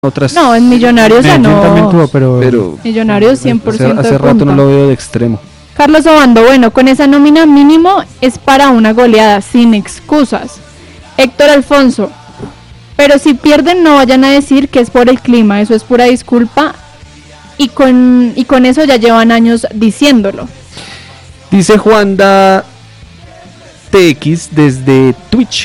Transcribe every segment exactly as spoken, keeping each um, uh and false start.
otras. No, en Millonarios ya no. También tuvo, pero, pero Millonarios cien por ciento hace, hace rato no lo veo de extremo. Carlos Obando, bueno, con esa nómina mínimo es para una goleada, sin excusas. Héctor Alfonso, pero si pierden no vayan a decir que es por el clima, eso es pura disculpa y con, y con eso ya llevan años diciéndolo. Dice Juanda T X desde Twitch.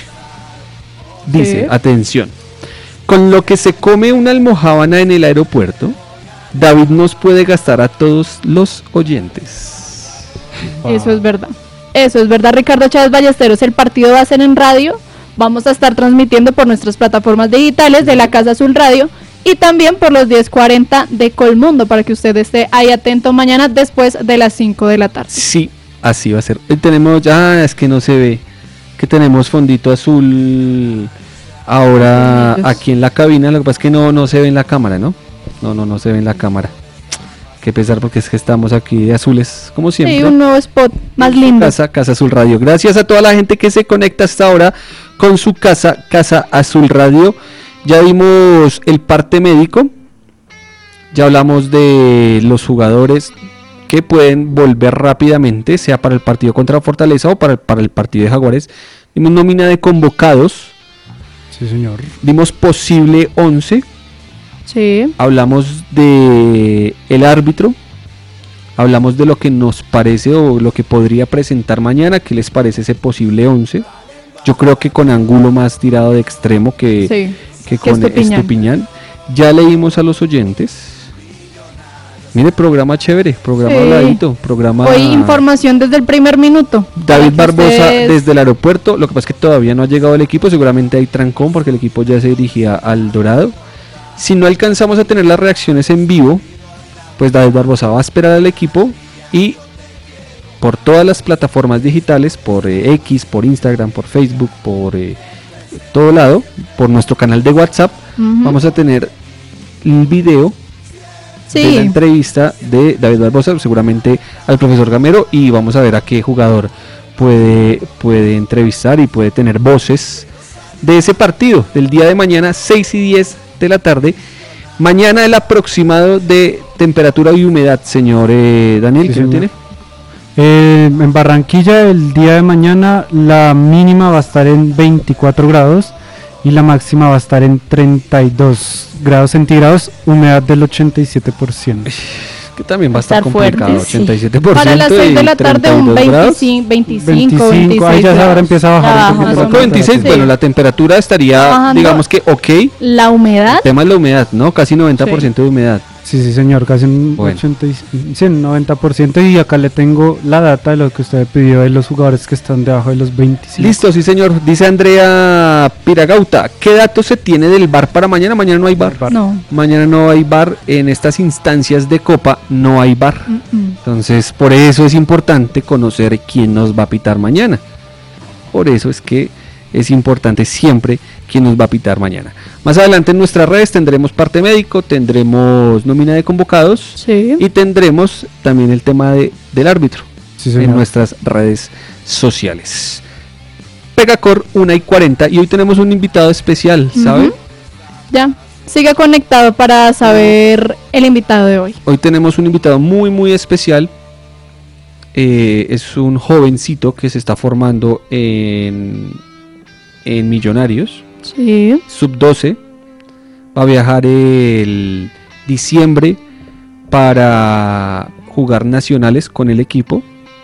Dice, sí. Atención, con lo que se come una almojábana en el aeropuerto, David nos puede gastar a todos los oyentes. Wow. Eso es verdad, eso es verdad. Ricardo Chávez Ballesteros, el partido va a ser en radio, vamos a estar transmitiendo por nuestras plataformas digitales de la Casa Azul Radio y también por los diez cuarenta de Colmundo, para que usted esté ahí atento mañana después de las cinco de la tarde. Sí, así va a ser. Hoy tenemos, ya es que no se ve, que tenemos fondito azul ahora aquí en la cabina, lo que pasa es que no, no se ve en la cámara, ¿no? No, no, no se ve en la cámara. Qué pesar, porque es que estamos aquí de azules, como siempre. Sí, un nuevo spot más lindo. Casa, Casa Azul Radio. Gracias a toda la gente que se conecta hasta ahora con su casa, Casa Azul Radio. Ya vimos el parte médico. Ya hablamos de los jugadores que pueden volver rápidamente, sea para el partido contra Fortaleza o para el, para el partido de Jaguares. Dimos nómina de convocados. Sí, señor. Dimos posible once. Sí. Hablamos de el árbitro, hablamos de lo que nos parece o lo que podría presentar mañana. ¿Qué les parece ese posible once? Yo creo que con Angulo más tirado de extremo que, sí, que con Estupiñán. Estupiñán. Ya leímos a los oyentes. Mire, programa chévere, programa habladito, sí. programa... Hoy información desde el primer minuto. David Barbosa ustedes... desde el aeropuerto. Lo que pasa es que todavía no ha llegado el equipo, seguramente hay trancón porque el equipo ya se dirigía al Dorado. Si no alcanzamos a tener las reacciones en vivo, pues David Barbosa va a esperar al equipo y por todas las plataformas digitales, por eh, X, por Instagram, por Facebook, por eh, todo lado, por nuestro canal de WhatsApp, uh-huh. vamos a tener el video sí. de la entrevista de David Barbosa, seguramente al profesor Gamero, y vamos a ver a qué jugador puede, puede entrevistar y puede tener voces de ese partido del día de mañana, seis y diez de la tarde. Mañana el aproximado de temperatura y humedad, señor eh, Daniel, sí, ¿qué tiene? Eh, en Barranquilla el día de mañana la mínima va a estar en veinticuatro grados y la máxima va a estar en treinta y dos grados centígrados, humedad del ochenta y siete por ciento. Que también va a estar, estar complicado, fuerte, ochenta y siete por ciento. Para las seis de la tarde un veinticinco, veinticinco, veinticinco. Ahí ya ahora empieza a bajar. Ah, baja, veintiséis, sí. Bueno, la temperatura estaría, bajando, digamos que ok. La humedad. El tema es la humedad, ¿no? Casi noventa por ciento sí. de humedad. Sí, sí, señor, casi un bueno. ochenta, sí, noventa por ciento. Y acá le tengo la data de lo que usted pidió de los jugadores que están debajo de los veinticinco. Listo, sí, señor. Dice Andrea Piragauta, ¿qué datos se tiene del V A R para mañana? Mañana no hay V A R. No. Mañana no hay V A R. En estas instancias de Copa no hay V A R. Uh-uh. Entonces, por eso es importante conocer quién nos va a pitar mañana. Por eso es que es importante siempre quién nos va a pitar mañana. Más adelante en nuestras redes tendremos parte médico, tendremos nómina de convocados sí. y tendremos también el tema de, del árbitro sí, en nuestras redes sociales. Pegacor una y cuarenta y hoy tenemos un invitado especial, ¿sabe? Uh-huh. Ya, siga conectado para saber el invitado de hoy. Hoy tenemos un invitado muy muy especial. Eh, es un jovencito que se está formando en, en Millonarios. Sí. sub doce, va a viajar el diciembre para jugar nacionales con el equipo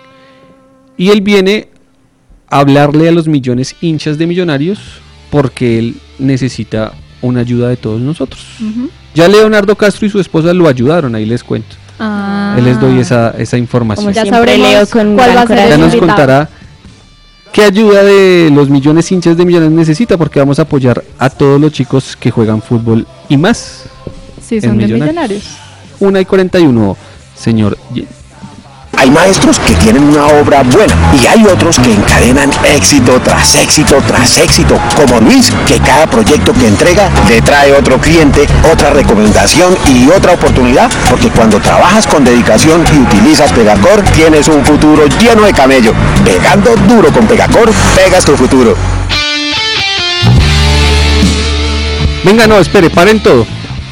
y él viene a hablarle a los millones hinchas de Millonarios porque él necesita una ayuda de todos nosotros. Uh-huh. Ya Leonardo Castro y su esposa lo ayudaron, ahí les cuento. Ah. Les doy esa, esa información. Como ya sabré Leo con cuál va a ser. Ya nos contará qué ayuda de los millones hinchas de Millonarios necesita, porque vamos a apoyar a todos los chicos que juegan fútbol y más. Sí, son de Millonarios. una y cuarenta y uno, señor. Hay maestros que tienen una obra buena y hay otros que encadenan éxito tras éxito tras éxito, como Luis, que cada proyecto que entrega le trae otro cliente, otra recomendación y otra oportunidad, porque cuando trabajas con dedicación y utilizas Pegacor, tienes un futuro lleno de camello. Pegando duro con Pegacor, pegas tu futuro. Venga, no, espere, paren todo.